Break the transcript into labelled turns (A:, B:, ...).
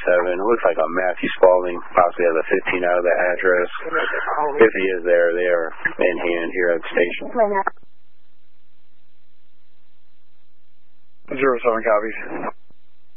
A: 7. It looks like a Matthew Spaulding possibly has a 15 out of the address. If he is there, they are in hand here at the station.
B: 07 copies.